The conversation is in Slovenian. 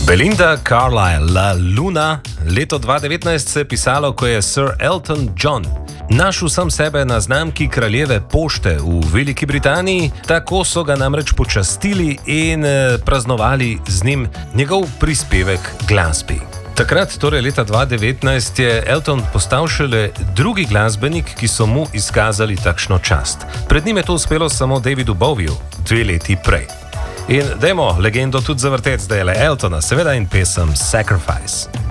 Belinda Carlisle, La Luna, leto 2019 se je pisalo, ko je Sir Elton John našel sam sebe na znamki Kraljeve pošte v Veliki Britaniji, tako so ga namreč počastili in praznovali z njim njegov prispevek glasbi. Takrat, torej leta 2019, je Elton postal šele drugi glasbenik, ki so mu izkazali takšno čast. Pred njim je to uspelo samo Davidu Bowieju 2 leti prej. In dajmo legendo tudi zavrteti zdaj le Eltona, seveda in pesem Sacrifice.